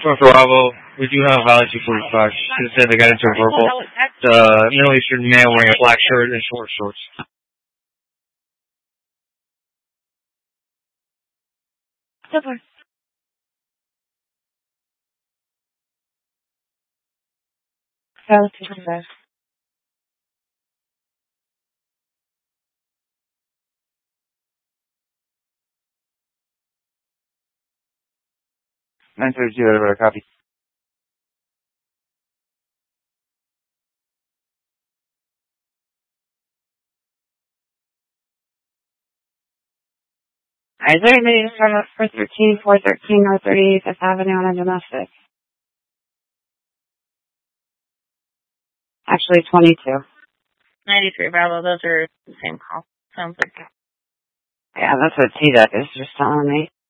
For Bravo, we do have a valid 245. Instead, they got into a verbal. The Middle Eastern man wearing a black shirt and short shorts. Super. Valid 245. Copy. Is there anybody to start up for 413 North 38th Avenue on a domestic? Actually, 22. 93 Bravo, those are the same call. Sounds like. Yeah, that's what T-Duck is just telling me.